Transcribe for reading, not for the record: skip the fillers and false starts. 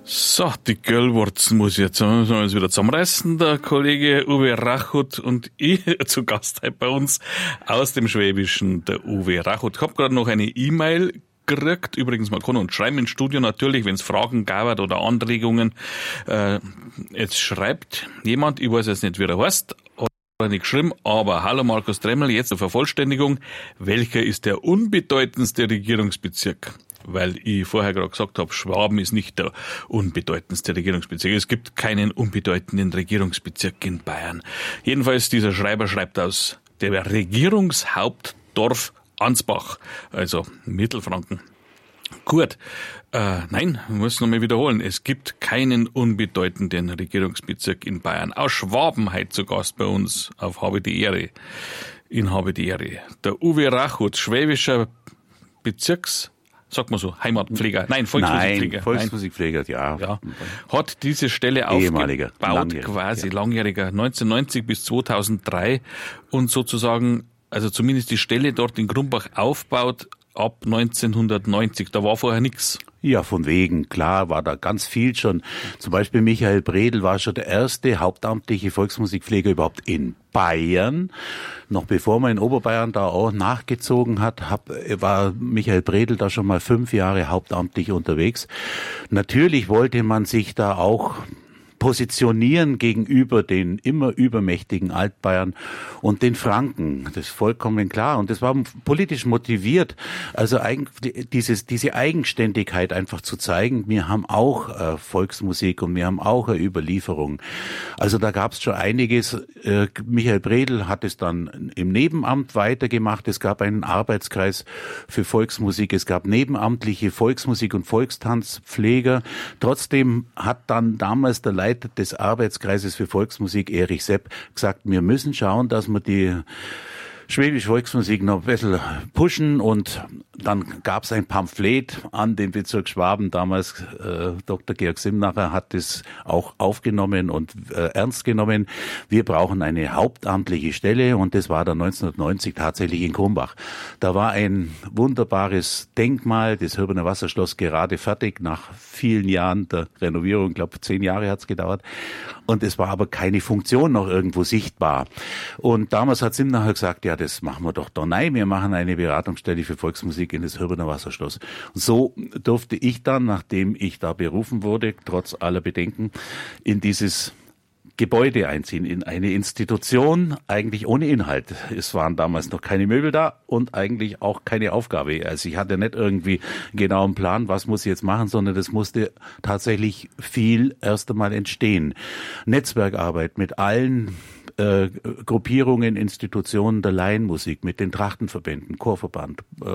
So, die Göllwurzen muss ich jetzt wieder zusammenreißen. Der Kollege Uwe Rachut und ich zu Gast heute bei uns aus dem Schwäbischen, der Uwe Rachut. Ich habe gerade noch eine E-Mail gekriegt. Übrigens, man kann uns schreiben ins Studio natürlich, wenn es Fragen gab oder Anregungen. Jetzt schreibt jemand, ich weiß jetzt nicht, wie er heißt, hat nicht geschrieben, aber hallo Markus Dremmel, jetzt zur Vervollständigung. Welcher ist der unbedeutendste Regierungsbezirk? Weil ich vorher gerade gesagt habe, Schwaben ist nicht der unbedeutendste Regierungsbezirk. Es gibt keinen unbedeutenden Regierungsbezirk in Bayern. Jedenfalls, dieser Schreiber schreibt aus dem Regierungshauptdorf Ansbach, also Mittelfranken. Gut, nein, ich muss nochmal wiederholen. Es gibt keinen unbedeutenden Regierungsbezirk in Bayern. Aus Schwaben heute zu Gast bei uns auf Habe die Ehre. In Habe die Ehre. Der Uwe Rachut, schwäbischer Sagt man so, Heimatpfleger. Nein, Volksmusikpfleger. Volksmusikpfleger, ja. Hat diese Stelle aufgebaut, langjähriger, 1990 bis 2003 und sozusagen, also zumindest die Stelle dort in Grumbach aufbaut ab 1990. Da war vorher nichts. Ja, von wegen, klar, war da ganz viel schon. Zum Beispiel Michael Bredl war schon der erste hauptamtliche Volksmusikpfleger überhaupt in Bayern. Noch bevor man in Oberbayern da auch nachgezogen hat, war Michael Bredl da schon mal 5 Jahre hauptamtlich unterwegs. Natürlich wollte man sich da auch positionieren gegenüber den immer übermächtigen Altbayern und den Franken. Das ist vollkommen klar. Und das war politisch motiviert. Also eigentlich diese Eigenständigkeit einfach zu zeigen. Wir haben auch Volksmusik und wir haben auch eine Überlieferung. Also da gab es schon einiges. Michael Bredl hat es dann im Nebenamt weitergemacht. Es gab einen Arbeitskreis für Volksmusik. Es gab nebenamtliche Volksmusik- und Volkstanzpfleger. Trotzdem hat dann damals der Leiter des Arbeitskreises für Volksmusik, Erich Sepp, gesagt, wir müssen schauen, dass wir die schwäbische Volksmusik noch ein bisschen pushen, und dann gab es ein Pamphlet an den Bezirk Schwaben. Damals Dr. Georg Simnacher hat es auch aufgenommen und ernst genommen. Wir brauchen eine hauptamtliche Stelle, und das war dann 1990 tatsächlich in Krumbach. Da war ein wunderbares Denkmal, das Hürbener Wasserschloss, gerade fertig nach vielen Jahren der Renovierung. Ich glaube, 10 Jahre hat es gedauert. Und es war aber keine Funktion noch irgendwo sichtbar. Und damals hat Simnacher gesagt, ja, das machen wir doch da. Nein, wir machen eine Beratungsstelle für Volksmusik in das Hürbener Wasserschloss. Und so durfte ich dann, nachdem ich da berufen wurde, trotz aller Bedenken, in dieses Gebäude einziehen, in eine Institution, eigentlich ohne Inhalt. Es waren damals noch keine Möbel da und eigentlich auch keine Aufgabe. Also ich hatte nicht irgendwie genau einen Plan, was muss ich jetzt machen, sondern das musste tatsächlich viel erst einmal entstehen. Netzwerkarbeit mit allen Gruppierungen, Institutionen der Laienmusik, mit den Trachtenverbänden, Chorverband,